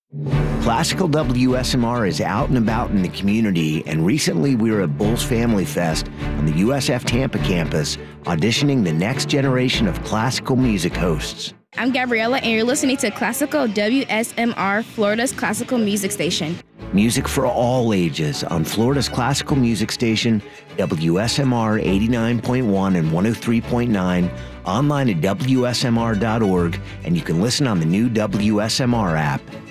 Classical WSMR is out and about in the community, and recently we were at Bulls Family Fest on the USF Tampa campus, auditioning the next generation of classical music hosts. I'm Gabriella, and you're listening to Classical WSMR, Florida's classical music station. Music for all ages on Florida's classical music station, WSMR 89.1 and 103.9, online at WSMR.org, and you can listen on the new WSMR app.